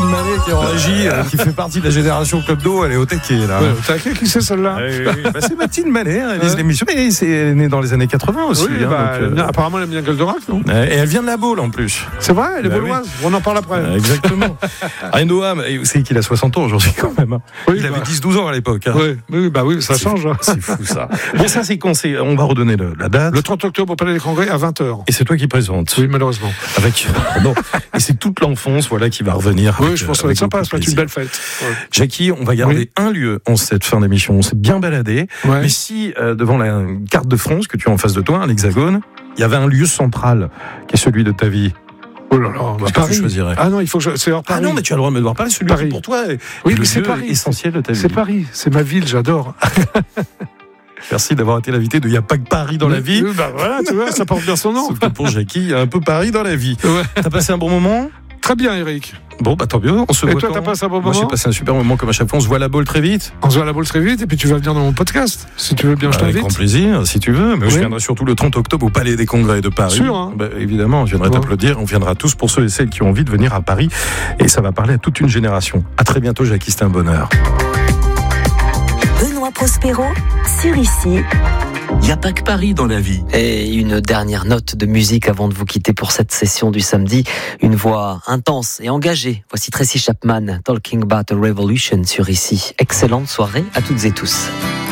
Mallet qui est en régie, qui fait partie de la génération Club d'eau, elle est au taquet là. Ouais, au taquet, qui c'est celle-là? C'est Mathilde Mallet, elle réalise l'émission, mais elle est née dans les années 80 aussi. Oui, apparemment elle aime bien Goldorak, non? Et elle vient de la Baule en plus. C'est vrai, elle est bauloise, oui. On en parle après. Exactement. Renoam, vous savez qu'il a 60 ans aujourd'hui quand même. Oui, il avait 10-12 ans à l'époque. Oui, ça change. C'est fou ça. Bon, ça c'est con, on va redonner la date. Le 30 octobre au Palais des Congrès à 20h. Et c'est toi qui présente. Oui, malheureusement. Et c'est toute l'enfance qui va revenir. Oui, je pense que ça va être sympa, ça va être une belle fête. Ouais. Jackie, on va garder un lieu en cette fin d'émission. On s'est bien baladé. Ouais. Mais si, devant la carte de France que tu as en face de toi, l'Hexagone, il y avait un lieu central qui est celui de ta vie. Oh là là, qu'est-ce que tu choisirais? Ah non, il faut que c'est hors Paris. Ah non, mais tu as le droit de me devoir parler. Celui qui pour toi est c'est Paris, essentiel de ta vie. C'est Paris, c'est ma ville, j'adore. Merci d'avoir été l'invité de Il n'y a pas que Paris dans la vie. Voilà, tu vois, ça porte bien son nom. Sauf que pour Jackie, il y a un peu Paris dans la vie. Ouais. T'as passé un bon moment? Très bien, Eric. Bon, tant mieux. On se voit. Et toi, t'as passé un bon moment? Moi, j'ai passé un super moment comme à chaque fois. On se voit à la Baule très vite. On se voit à la Baule très vite et puis tu vas venir dans mon podcast. Si tu veux bien, je t'invite. Avec grand plaisir, si tu veux. Mais je viendrai surtout le 30 octobre au Palais des Congrès de Paris. Sûr, hein? Évidemment, je viendrai t'applaudir. On viendra tous pour ceux et celles qui ont envie de venir à Paris. Et ça va parler à toute une génération. À très bientôt, Jackie. C'était un bonheur. Benoît Prospero sur Ici. Il n'y a pas que Paris dans la vie. Et une dernière note de musique avant de vous quitter pour cette session du samedi. Une voix intense et engagée. Voici Tracy Chapman, Talking About a Revolution sur Ici. Excellente soirée à toutes et tous.